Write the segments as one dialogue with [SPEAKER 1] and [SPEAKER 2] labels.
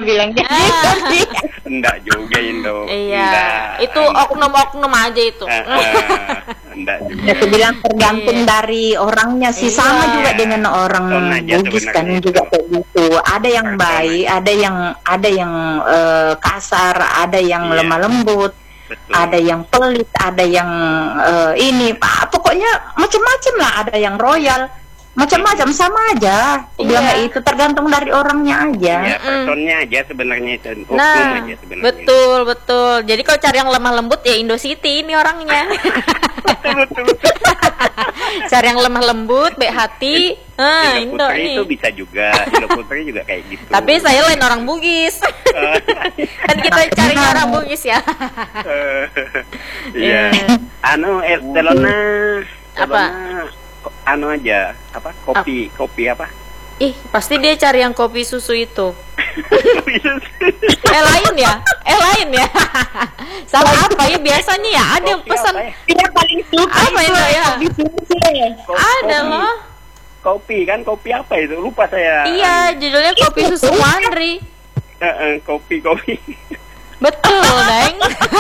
[SPEAKER 1] bilangnya gitu sih.
[SPEAKER 2] Enggak juga Indo.
[SPEAKER 3] Iya,
[SPEAKER 2] Enggak.
[SPEAKER 3] itu oknum-oknum aja itu.
[SPEAKER 2] Enggak juga.
[SPEAKER 1] Ya, aku bilang tergantung dari orangnya sih, sama
[SPEAKER 3] Iya.
[SPEAKER 1] juga dengan orang
[SPEAKER 2] Tone aja
[SPEAKER 1] Bugis kan
[SPEAKER 2] sebenarnya
[SPEAKER 1] juga
[SPEAKER 2] itu.
[SPEAKER 1] kayak gitu. Ada yang
[SPEAKER 2] Tone
[SPEAKER 1] baik, ada yang kasar, ada yang
[SPEAKER 2] Iya.
[SPEAKER 1] lemah lembut,
[SPEAKER 2] Betul.
[SPEAKER 1] ada yang pelit, ada yang pokoknya macam-macam lah, ada yang royal, macam-macam, sama aja. Aku bilang
[SPEAKER 3] Iya.
[SPEAKER 1] kayak itu tergantung dari orangnya aja.
[SPEAKER 2] Ya, personnya aja sebenarnya itu. Oknum
[SPEAKER 3] Nah,
[SPEAKER 2] aja sebenarnya.
[SPEAKER 3] betul betul. Jadi kalau cari yang lemah lembut ya Indocity ini orangnya.
[SPEAKER 2] betul.
[SPEAKER 3] Cari yang lemah lembut, baik hati,
[SPEAKER 2] Indo
[SPEAKER 3] Indo
[SPEAKER 2] Putri
[SPEAKER 3] nih.
[SPEAKER 2] itu bisa juga. Indo Putri juga kayak gitu.
[SPEAKER 3] Tapi saya lain orang Bugis. Kan kita cari orang Bugis ya.
[SPEAKER 2] Iya. Anu Telona
[SPEAKER 3] Apa?
[SPEAKER 2] Anu aja apa kopi apa?
[SPEAKER 3] Ih, pasti dia cari yang kopi susu itu. Lain ya. Sama apa ya biasanya ya? Ada yang
[SPEAKER 2] Kopi
[SPEAKER 3] pesan
[SPEAKER 2] apa ya?
[SPEAKER 1] Dia paling suka
[SPEAKER 3] Apa itu ya?
[SPEAKER 1] kopi susu.
[SPEAKER 3] Ada loh.
[SPEAKER 2] Kopi kan kopi apa itu? Lupa saya.
[SPEAKER 3] Iya, judulnya kopi susu Wandri.
[SPEAKER 2] Kopi.
[SPEAKER 3] Betul, Deng.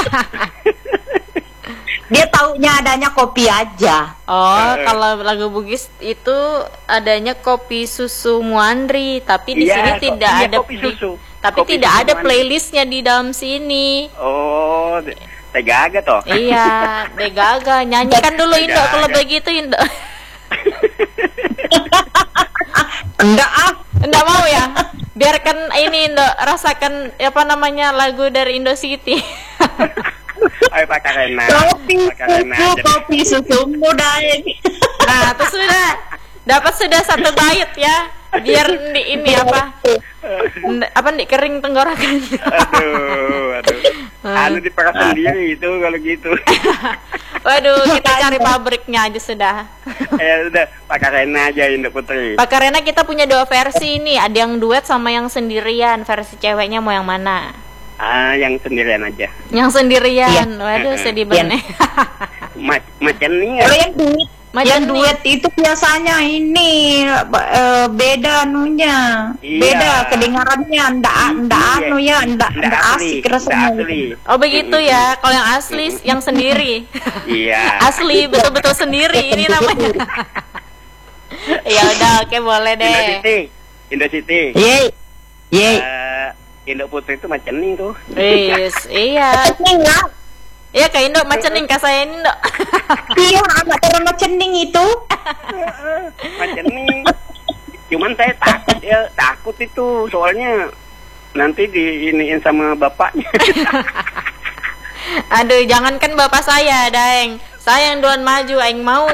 [SPEAKER 1] Dia taunya adanya kopi aja.
[SPEAKER 3] Oh, kalau lagu Bugis itu adanya kopi susu Muandri, tapi di sini tidak ada
[SPEAKER 2] kopi susu.
[SPEAKER 3] tapi
[SPEAKER 2] Kopi
[SPEAKER 3] tidak
[SPEAKER 2] susu
[SPEAKER 3] ada
[SPEAKER 2] Muandri.
[SPEAKER 3] playlistnya di dalam sini.
[SPEAKER 2] Oh, Tegaga toh.
[SPEAKER 3] Iya, deh gaga. Nyanyikan dulu Indo
[SPEAKER 2] Gaga.
[SPEAKER 3] kalau begitu Indo.
[SPEAKER 1] Enggak ah.
[SPEAKER 3] Enggak mau ya? Biarkan ini Indo rasakan apa namanya lagu dari Indo City.
[SPEAKER 2] Ayo Pak Karena.
[SPEAKER 1] Kopi susu muda ini.
[SPEAKER 3] Nah, terus sudah dapat sudah satu bait ya. Biar di ini apa di kering tenggorokan.
[SPEAKER 2] Aduh. Anu diperas sendiri itu kalau gitu.
[SPEAKER 3] Waduh, kita cari pabriknya aja sudah.
[SPEAKER 2] Ya udah, Pak Karena aja Indo Putri.
[SPEAKER 3] Pak Karena kita punya dua versi nih, ada yang duet sama yang sendirian. Versi ceweknya mau yang mana?
[SPEAKER 2] Yang sendirian aja.
[SPEAKER 3] Yang sendirian. Waduh, sedih banget.
[SPEAKER 2] Macam ini
[SPEAKER 1] Kalau yang duet,
[SPEAKER 3] Macam
[SPEAKER 1] yang
[SPEAKER 3] nih.
[SPEAKER 1] duet itu biasanya ini beda anunya,
[SPEAKER 2] Iya.
[SPEAKER 1] beda kedengarannya, ndak anu ya, ndak asik rasanya.
[SPEAKER 2] asli.
[SPEAKER 3] Oh begitu ya. Kalau yang asli, yang sendiri.
[SPEAKER 2] Iya.
[SPEAKER 3] Asli betul-betul sendiri ini namanya. Ya udah, oke boleh deh.
[SPEAKER 2] Indo City.
[SPEAKER 1] Yeay, yeay.
[SPEAKER 2] Indo Putri itu macam ini tuh.
[SPEAKER 3] Iya.
[SPEAKER 1] Enggak,
[SPEAKER 3] Iya kayak Indo macam nih kak saya ini Indo.
[SPEAKER 1] iya anak orang cening itu.
[SPEAKER 2] Macam ini. Cuman saya takut itu soalnya nanti diiniin sama bapaknya.
[SPEAKER 3] Aduh, jangankan bapak saya, Daeng. Saya yang duluan maju, aing mau.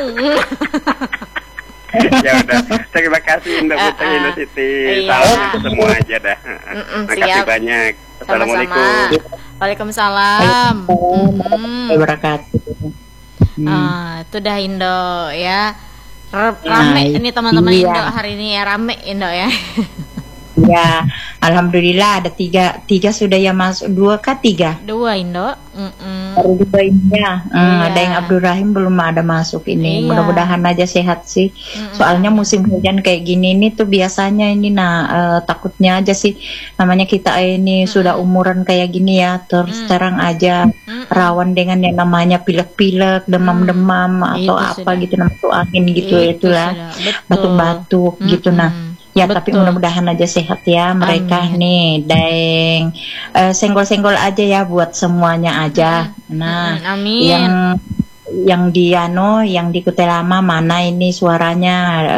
[SPEAKER 2] Ya udah, terima kasih Indo Putri Indo City.
[SPEAKER 3] Iya.
[SPEAKER 2] Salam semua aja dah. Makasih
[SPEAKER 3] siap.
[SPEAKER 2] banyak. Assalamualaikum.
[SPEAKER 3] Sama-sama. Waalaikumsalam.
[SPEAKER 1] Wabarakatuh.
[SPEAKER 3] Itu dah Indo ya. Rame ini teman-teman
[SPEAKER 1] iya.
[SPEAKER 3] Indo hari ini ya, rame Indo ya.
[SPEAKER 1] Ya, alhamdulillah ada tiga sudah ya masuk, 2 kah 3?
[SPEAKER 3] 2 Indo.
[SPEAKER 1] Baru 2 ini ya.
[SPEAKER 3] Iya.
[SPEAKER 1] Ada yang Abdurrahim belum ada masuk ini.
[SPEAKER 3] Iya.
[SPEAKER 1] Mudah-mudahan aja sehat sih. Soalnya musim hujan kayak gini ini tuh biasanya ini takutnya aja sih. Namanya kita ini sudah umuran kayak gini ya. Terus terang aja rawan dengan yang namanya pilek-pilek, demam-demam atau
[SPEAKER 3] Itu
[SPEAKER 1] apa
[SPEAKER 3] sudah.
[SPEAKER 1] gitu, namanya angin gitu
[SPEAKER 3] Itu
[SPEAKER 1] itulah.
[SPEAKER 3] sudah. Betul.
[SPEAKER 1] Batuk-batuk gitu nah. Ya tapi
[SPEAKER 3] Betul.
[SPEAKER 1] mudah-mudahan aja sehat ya mereka
[SPEAKER 3] Amin.
[SPEAKER 1] nih, Deng. Senggol-senggol aja ya buat semuanya aja. Nah,
[SPEAKER 3] Amin.
[SPEAKER 1] yang di yang di Kutai Lama mana ini suaranya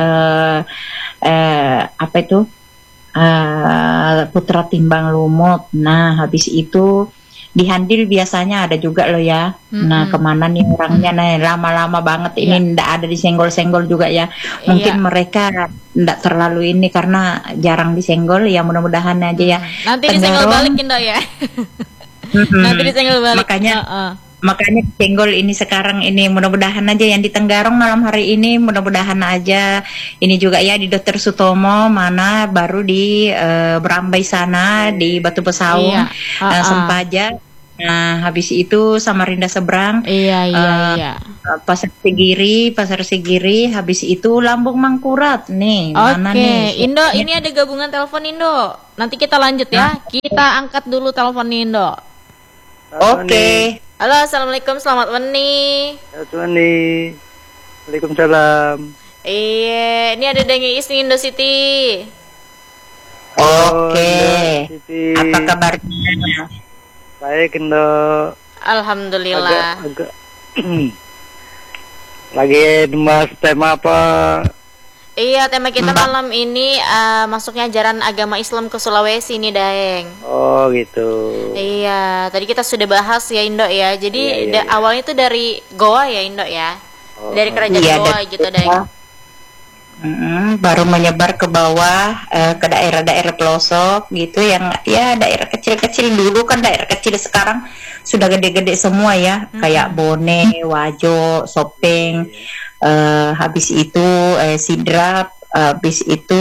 [SPEAKER 1] apa itu? Putra Timbang Lumut. Nah, habis itu di Handil biasanya ada juga loh ya. Nah, kemana nih orangnya? Nah, lama-lama banget ini ndak ada disenggol-senggol juga ya. Mungkin mereka ndak terlalu ini karena jarang disenggol ya, mudah-mudahan aja ya.
[SPEAKER 3] Nanti disenggol balik Indo ya. Nanti disenggol balik.
[SPEAKER 1] Makanya senggol ini sekarang ini mudah-mudahan aja yang di Tenggarong malam hari ini, mudah-mudahan aja ini juga ya di Dr. Sutomo mana baru di Berambai sana di Batu Pesaung, Sempaja. Nah, habis itu Samarinda seberang.
[SPEAKER 3] Iya.
[SPEAKER 1] Pasar Sigiri, habis itu Lambung Mangkurat nih. Mana
[SPEAKER 3] Oke,
[SPEAKER 1] nih?
[SPEAKER 3] Indo, ini ada gabungan telepon Indo. Nanti kita lanjut ya. Kita angkat dulu telepon Indo.
[SPEAKER 1] Oke.
[SPEAKER 3] Halo, assalamualaikum, selamat Weni.
[SPEAKER 2] Tuani. Waalaikumsalam.
[SPEAKER 3] Iya, ini ada Dengi Isni Indo City.
[SPEAKER 1] Oke.
[SPEAKER 2] Siti.
[SPEAKER 1] Apa kabarnya?
[SPEAKER 2] Baik, Indo.
[SPEAKER 3] Alhamdulillah.
[SPEAKER 2] Agak lagi membahas tema apa?
[SPEAKER 3] Iya, tema kita malam ini masuknya ajaran agama Islam ke Sulawesi nih, Daeng.
[SPEAKER 2] Oh, gitu.
[SPEAKER 3] Iya, tadi kita sudah bahas ya Indo ya. Jadi
[SPEAKER 2] Iya.
[SPEAKER 3] awalnya itu dari Goa ya Indo ya.
[SPEAKER 2] Oh.
[SPEAKER 3] Dari kerajaan
[SPEAKER 1] Iya,
[SPEAKER 3] Goa
[SPEAKER 1] dari
[SPEAKER 3] gitu, Daeng.
[SPEAKER 1] Baru menyebar ke bawah, ke daerah-daerah pelosok gitu, yang ya daerah kecil-kecil. Dulu kan daerah kecil, sekarang sudah gede-gede semua ya, kayak Bone, Wajo, Sopeng, habis itu Sidrap, habis itu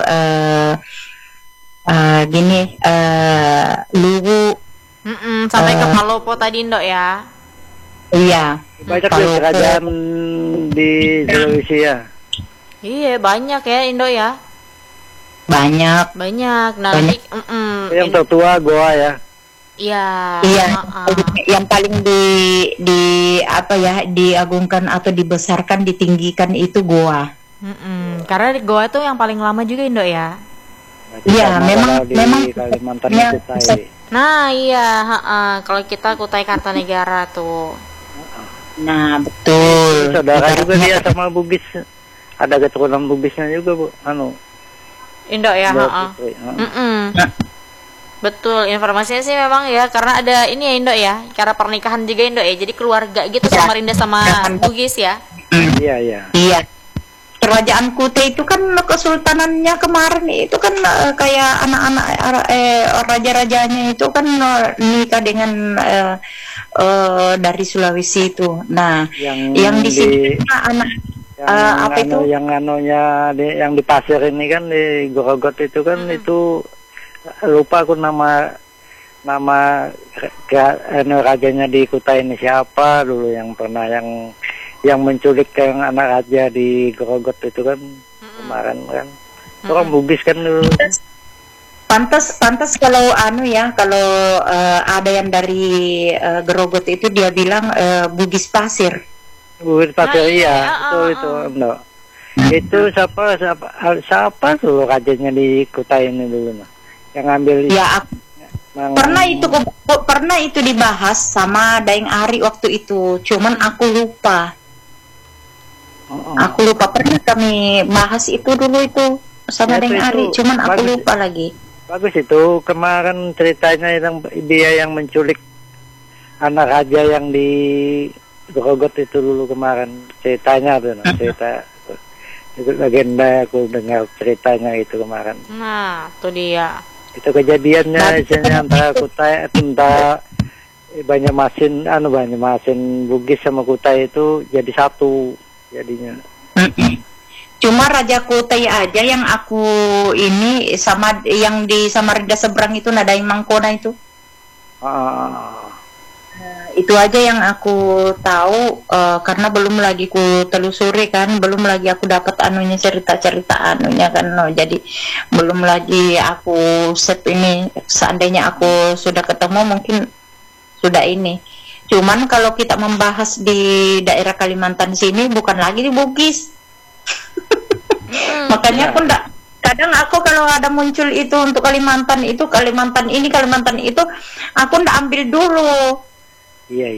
[SPEAKER 1] Luwu.
[SPEAKER 3] Sampai ke Palopo tadi Indo ya.
[SPEAKER 1] Iya,
[SPEAKER 2] Banyak
[SPEAKER 1] Kalau
[SPEAKER 2] ya kerajaan di Sulawesi ya.
[SPEAKER 3] Iya, banyak ya Indo ya.
[SPEAKER 1] banyak.
[SPEAKER 3] Banyak. Nah,
[SPEAKER 1] Banyak.
[SPEAKER 3] nanti
[SPEAKER 2] Yang tertua Goa ya.
[SPEAKER 3] iya.
[SPEAKER 1] Iya,
[SPEAKER 3] heeh.
[SPEAKER 1] yang paling di apa ya, diagungkan atau dibesarkan, ditinggikan itu Goa.
[SPEAKER 3] Karena di Goa itu yang paling lama juga Indo ya.
[SPEAKER 1] Iya,
[SPEAKER 2] Sama
[SPEAKER 1] memang
[SPEAKER 2] kalau di Kalimantan
[SPEAKER 1] ya,
[SPEAKER 2] itu Kutai.
[SPEAKER 3] Nah, iya, heeh. Kalau kita Kutai Kartanegara tuh.
[SPEAKER 1] Nah, betul.
[SPEAKER 2] Saudara juga
[SPEAKER 1] Ibaratnya-
[SPEAKER 2] dia sama Bugis. Ada keturunan Bugisnya juga, Bu.
[SPEAKER 3] Indo ya,
[SPEAKER 2] Goa
[SPEAKER 3] heeh.
[SPEAKER 2] Putri.
[SPEAKER 1] Nah,
[SPEAKER 3] Betul, informasinya sih memang ya, karena ada ini ya Indo ya, cara pernikahan juga Indo ya, jadi keluarga gitu
[SPEAKER 1] Ya.
[SPEAKER 3] Samarinda sama Bugis ya.
[SPEAKER 2] Iya, iya.
[SPEAKER 1] Iya. Kerajaan Kutai itu kan kesultanannya kemarin itu kan kayak anak-anak raja-rajanya itu kan nikah dengan dari Sulawesi itu. Nah, yang di sini anak apa itu?
[SPEAKER 2] Yang di pasir ini kan di Gorogot itu kan itu lupa aku nama rajanya di Kutai ini siapa dulu yang pernah yang menculik yang anak raja di Gorogot itu kan kemarin kan orang Bugis kan dulu.
[SPEAKER 1] Pantas kalau kalau ada yang dari Gerogot itu dia bilang Bugis Pasir.
[SPEAKER 2] Bugis pasir
[SPEAKER 3] Nah, iya,
[SPEAKER 2] itu enggak. Itu siapa dulu rajanya di Kutai ini dulu nah. Yang ngambil
[SPEAKER 1] Ya, pernah itu dibahas sama Daeng Ari waktu itu. Cuman aku lupa. Aku lupa, pernah kami bahas itu dulu itu sama
[SPEAKER 2] Ya,
[SPEAKER 1] Daeng
[SPEAKER 2] itu
[SPEAKER 1] Ari. Cuman aku
[SPEAKER 2] bagus.
[SPEAKER 1] lupa lagi.
[SPEAKER 2] Bagus itu kemarin ceritanya yang dia yang menculik anak raja yang di Grogot itu dulu kemarin ceritanya tuh cerita legenda aku dengar ceritanya itu kemarin.
[SPEAKER 3] Nah, tuh dia.
[SPEAKER 2] Itu kejadiannya isinya antara Kutai tentang Banjarmasin Bugis sama Kutai itu jadi satu jadinya.
[SPEAKER 1] Cuma Raja Kutai aja yang aku ini sama yang di Samarinda seberang itu Daeng Mangkona itu. Itu aja yang aku tahu karena belum lagi ku telusuri kan, belum lagi aku dapat cerita-cerita kan, jadi belum lagi aku set ini. Seandainya aku sudah ketemu mungkin sudah ini. Cuman kalau kita membahas di daerah Kalimantan sini bukan lagi di Bugis. Makanya aku kadang aku kalau ada muncul itu untuk Kalimantan itu, Kalimantan itu aku ndak ambil dulu.
[SPEAKER 2] Iya.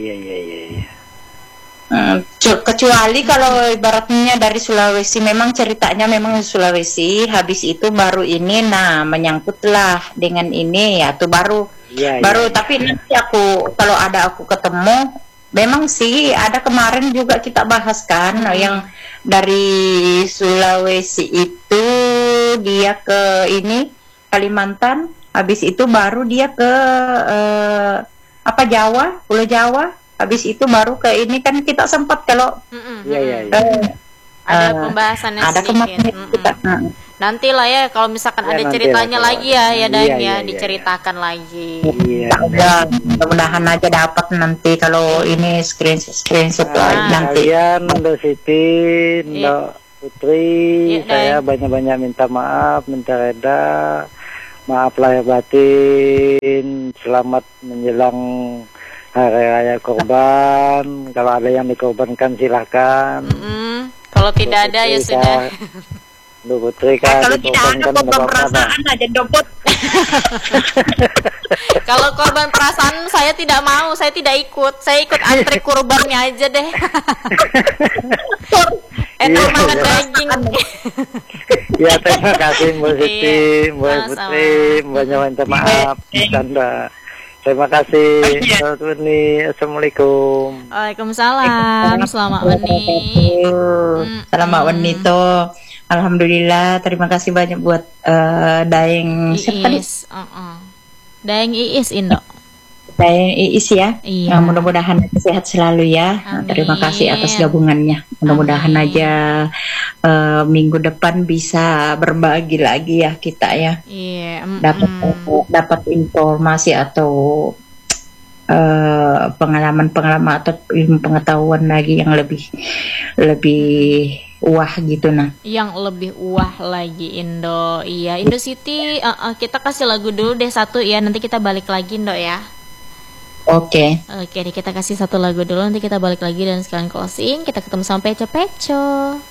[SPEAKER 1] Kecuali kalau ibaratnya dari Sulawesi, memang ceritanya memang Sulawesi, habis itu baru ini menyangkutlah dengan ini ya tuh baru. Tapi nanti aku kalau ada aku ketemu, memang sih ada kemarin juga kita bahas kan yang dari Sulawesi itu dia ke ini Kalimantan, habis itu baru dia ke Jawa, Pulau Jawa, habis itu baru ke ini kan kita sempat kalau
[SPEAKER 2] Iya.
[SPEAKER 3] Ada pembahasannya
[SPEAKER 1] ada
[SPEAKER 3] sedikit.
[SPEAKER 1] kemarin kita.
[SPEAKER 3] Nantilah ya kalau misalkan
[SPEAKER 2] Ya,
[SPEAKER 3] ada
[SPEAKER 2] nanti
[SPEAKER 3] ceritanya
[SPEAKER 2] lah,
[SPEAKER 3] lagi ya
[SPEAKER 2] iya,
[SPEAKER 3] Daeng
[SPEAKER 2] iya,
[SPEAKER 3] ya,
[SPEAKER 2] iya,
[SPEAKER 3] diceritakan lagi.
[SPEAKER 2] Iya.
[SPEAKER 1] Ya, mudah-mudahan aja dapat nanti kalau ini screenshot nanti.
[SPEAKER 2] Kalian, Mbak Siti,
[SPEAKER 3] Iya.
[SPEAKER 2] Mbak Putri,
[SPEAKER 3] Iya,
[SPEAKER 2] saya
[SPEAKER 3] Daeng.
[SPEAKER 2] banyak-banyak minta maaf, minta reda, maaf lahir batin, selamat menjelang hari raya korban. Kalau ada yang dikorbankan silahkan.
[SPEAKER 3] Kalau tidak ada ya
[SPEAKER 2] Putri,
[SPEAKER 3] sudah.
[SPEAKER 2] Mbak Putri kan
[SPEAKER 1] Kalau tidak ada
[SPEAKER 2] dikorbankan,
[SPEAKER 1] korban
[SPEAKER 2] nggak apa-apa,
[SPEAKER 1] perasaan aja Doput.
[SPEAKER 3] Kalau korban perasaan saya tidak mau, saya tidak ikut. Saya ikut antri kurbannya aja deh. Enak
[SPEAKER 2] Iya,
[SPEAKER 3] makan
[SPEAKER 2] iya.
[SPEAKER 3] daging.
[SPEAKER 2] Ya terima kasih Mbak Siti,
[SPEAKER 3] Iya,
[SPEAKER 2] Mbak
[SPEAKER 3] sama-sama.
[SPEAKER 2] Putri, Mbaknya minta maaf, bercanda. Terima kasih, Mbak Putri. Assalamualaikum.
[SPEAKER 3] Waalaikumsalam. Selamat menik.
[SPEAKER 1] Selamat Wanito. Alhamdulillah, terima kasih banyak buat Daeng siapa tadi?
[SPEAKER 3] Iis. Daeng Iis Indo.
[SPEAKER 1] Daeng Iis ya.
[SPEAKER 3] Iya.
[SPEAKER 1] Mudah-mudahan sehat selalu ya. Terima kasih atas gabungannya. Mudah-mudahan
[SPEAKER 3] Amin.
[SPEAKER 1] aja minggu depan bisa berbagi lagi ya kita ya.
[SPEAKER 3] Iya.
[SPEAKER 1] Dapat informasi atau pengalaman-pengalaman atau ilmu pengetahuan lagi yang lebih wah gitu nah.
[SPEAKER 3] Yang lebih wah lagi Indo. Iya, Indo City. Kita kasih lagu dulu deh satu ya. Nanti kita balik lagi Indo ya.
[SPEAKER 1] Oke.
[SPEAKER 3] Oke, deh kita kasih satu lagu dulu. Nanti kita balik lagi dan sekalian closing. Kita ketemu sampai peco-peco.